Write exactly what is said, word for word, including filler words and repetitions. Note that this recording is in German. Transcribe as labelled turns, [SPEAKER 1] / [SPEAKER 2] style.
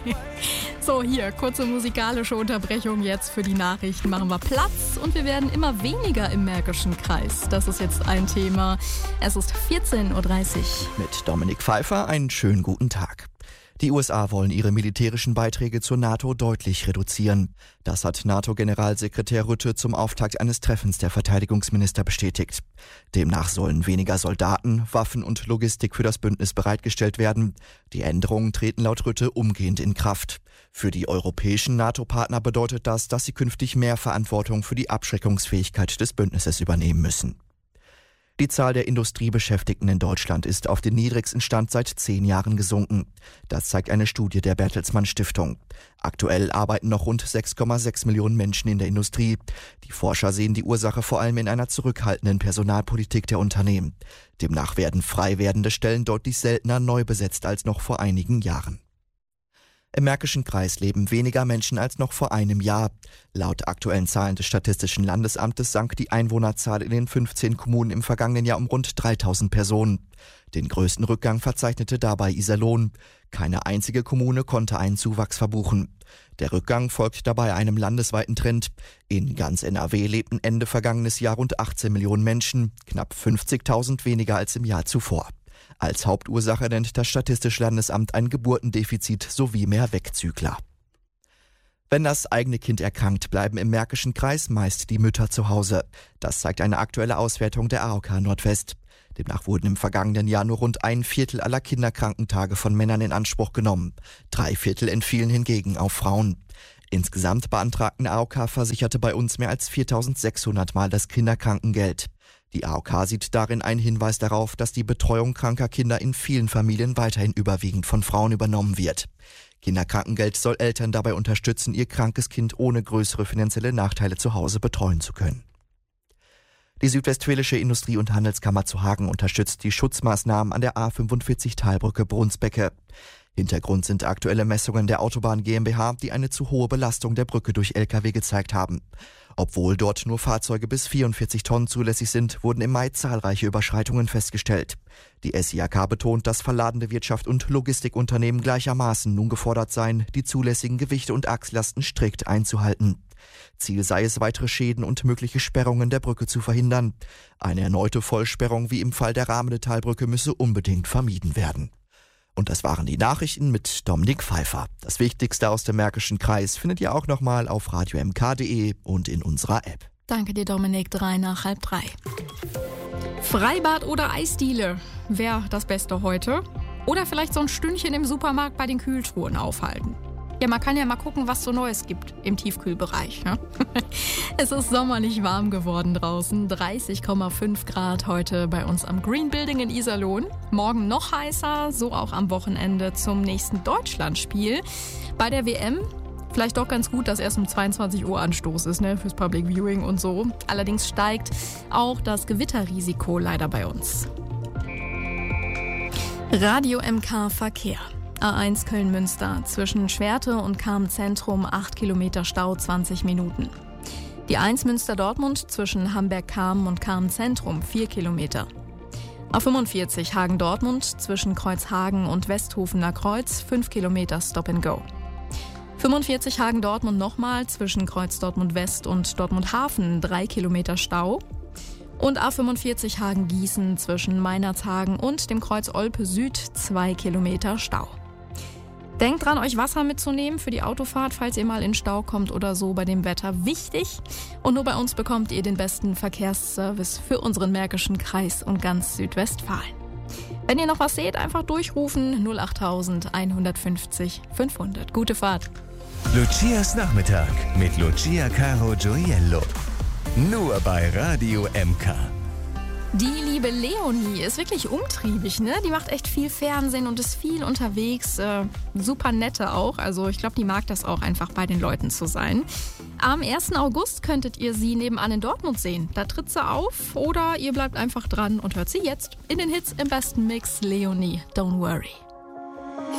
[SPEAKER 1] So, hier, kurze musikalische Unterbrechung jetzt für die Nachrichten. Machen wir Platz und wir werden immer weniger im Märkischen Kreis. Das ist jetzt ein Thema. Es ist vierzehn Uhr dreißig.
[SPEAKER 2] Mit Dominik Pfeiffer einen schönen guten Tag. Die U S A wollen ihre militärischen Beiträge zur NATO deutlich reduzieren. Das hat NATO-Generalsekretär Rutte zum Auftakt eines Treffens der Verteidigungsminister bestätigt. Demnach sollen weniger Soldaten, Waffen und Logistik für das Bündnis bereitgestellt werden. Die Änderungen treten laut Rutte umgehend in Kraft. Für die europäischen NATO-Partner bedeutet das, dass sie künftig mehr Verantwortung für die Abschreckungsfähigkeit des Bündnisses übernehmen müssen. Die Zahl der Industriebeschäftigten in Deutschland ist auf den niedrigsten Stand seit zehn Jahren gesunken. Das zeigt eine Studie der Bertelsmann Stiftung. Aktuell arbeiten noch rund sechs Komma sechs Millionen Menschen in der Industrie. Die Forscher sehen die Ursache vor allem in einer zurückhaltenden Personalpolitik der Unternehmen. Demnach werden frei werdende Stellen deutlich seltener neu besetzt als noch vor einigen Jahren. Im Märkischen Kreis leben weniger Menschen als noch vor einem Jahr. Laut aktuellen Zahlen des Statistischen Landesamtes sank die Einwohnerzahl in den fünfzehn Kommunen im vergangenen Jahr um rund dreitausend Personen. Den größten Rückgang verzeichnete dabei Iserlohn. Keine einzige Kommune konnte einen Zuwachs verbuchen. Der Rückgang folgt dabei einem landesweiten Trend. In ganz N R W lebten Ende vergangenes Jahr rund achtzehn Millionen Menschen, knapp fünfzigtausend weniger als im Jahr zuvor. Als Hauptursache nennt das Statistische Landesamt ein Geburtendefizit sowie mehr Wegzügler. Wenn das eigene Kind erkrankt, bleiben im Märkischen Kreis meist die Mütter zu Hause. Das zeigt eine aktuelle Auswertung der A O K Nordwest. Demnach wurden im vergangenen Jahr nur rund ein Viertel aller Kinderkrankentage von Männern in Anspruch genommen. Drei Viertel entfielen hingegen auf Frauen. Insgesamt beantragten A O K-Versicherte bei uns mehr als viertausendsechshundert Mal das Kinderkrankengeld. Die A O K sieht darin einen Hinweis darauf, dass die Betreuung kranker Kinder in vielen Familien weiterhin überwiegend von Frauen übernommen wird. Kinderkrankengeld soll Eltern dabei unterstützen, ihr krankes Kind ohne größere finanzielle Nachteile zu Hause betreuen zu können. Die Südwestfälische Industrie- und Handelskammer zu Hagen unterstützt die Schutzmaßnahmen an der A fünfundvierzig Talbrücke Brunsbecke. Hintergrund sind aktuelle Messungen der Autobahn GmbH, die eine zu hohe Belastung der Brücke durch L K W gezeigt haben. Obwohl dort nur Fahrzeuge bis vierundvierzig Tonnen zulässig sind, wurden im Mai zahlreiche Überschreitungen festgestellt. Die S I A K betont, dass verladene Wirtschaft und Logistikunternehmen gleichermaßen nun gefordert seien, die zulässigen Gewichte und Achslasten strikt einzuhalten. Ziel sei es, weitere Schäden und mögliche Sperrungen der Brücke zu verhindern. Eine erneute Vollsperrung wie im Fall der Rahmenetalbrücke müsse unbedingt vermieden werden. Und das waren die Nachrichten mit Dominik Pfeiffer. Das Wichtigste aus dem Märkischen Kreis findet ihr auch nochmal auf radio m k punkt d e und in unserer App.
[SPEAKER 1] Danke dir, Dominik. Drei nach halb drei. Freibad oder Eisdiele? Wäre das Beste heute? Oder vielleicht so ein Stündchen im Supermarkt bei den Kühltruhen aufhalten? Ja, man kann ja mal gucken, was so Neues gibt im Tiefkühlbereich. Ne? Es ist sommerlich warm geworden draußen. dreißig Komma fünf Grad heute bei uns am Green Building in Iserlohn. Morgen noch heißer, so auch am Wochenende zum nächsten Deutschlandspiel. Bei der W M vielleicht doch ganz gut, dass erst um zweiundzwanzig Uhr Anstoß ist, ne, fürs Public Viewing und so. Allerdings steigt auch das Gewitterrisiko leider bei uns. Radio M K Verkehr. A eins Köln-Münster, zwischen Schwerte und Cham-Zentrum acht Kilometer Stau, zwanzig Minuten. Die eins Münster-Dortmund zwischen Hamberg-Cham und Cham-Zentrum, vier Kilometer. A fünfundvierzig Hagen-Dortmund zwischen Kreuzhagen und Westhofener Kreuz, fünf Kilometer Stop-and-Go. fünfundvierzig Hagen-Dortmund nochmal zwischen Kreuz Dortmund-West und Dortmund-Hafen, drei Kilometer Stau. Und A fünfundvierzig Hagen-Gießen zwischen Meinerzhagen und dem Kreuz Olpe Süd, zwei Kilometer Stau. Denkt dran, euch Wasser mitzunehmen für die Autofahrt, falls ihr mal in Stau kommt oder so bei dem Wetter. Wichtig. Und nur bei uns bekommt ihr den besten Verkehrsservice für unseren Märkischen Kreis und ganz Südwestfalen. Wenn ihr noch was seht, einfach durchrufen null acht einhundertfünfzig fünfhundert. Gute Fahrt.
[SPEAKER 3] Lucias Nachmittag mit Lucia Caro Gioiello. Nur bei Radio M K.
[SPEAKER 1] Die liebe Leonie ist wirklich umtriebig, ne? Die macht echt viel Fernsehen und ist viel unterwegs. Äh, super nette auch. Also ich glaube, die mag das auch einfach, bei den Leuten zu sein. Am ersten August könntet ihr sie nebenan in Dortmund sehen. Da tritt sie auf oder ihr bleibt einfach dran und hört sie jetzt in den Hits im besten Mix. Leonie, Don't Worry.